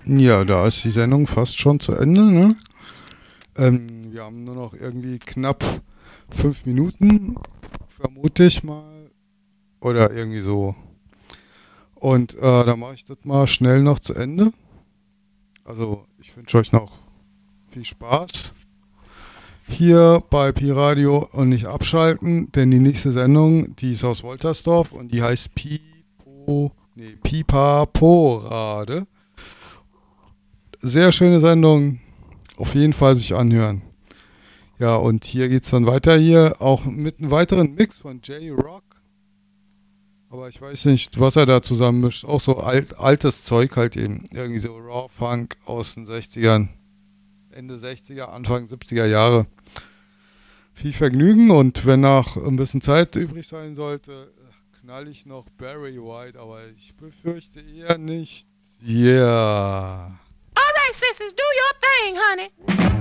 Ja, da ist die Sendung fast schon zu Ende, ne? Wir haben nur noch irgendwie knapp 5 Minuten, vermute ich mal. Oder irgendwie so. Und dann mache ich das mal schnell noch zu Ende. Also, ich wünsche euch noch viel Spaß hier bei Pi-Radio und nicht abschalten, denn die nächste Sendung, die ist aus Woltersdorf und die heißt Pipaporade. Sehr schöne Sendung, auf jeden Fall sich anhören. Ja, und hier geht's dann weiter hier, auch mit einem weiteren Mix von J-Rock. Aber ich weiß nicht, was er da zusammenmischt. Auch so altes Zeug halt eben. Irgendwie so Raw Funk aus den 60ern. Ende 60er, Anfang 70er Jahre. Viel Vergnügen und wenn noch ein bisschen Zeit übrig sein sollte, knall ich noch Barry White, aber ich befürchte eher nicht. Yeah. All right, sisters, do your thing, honey.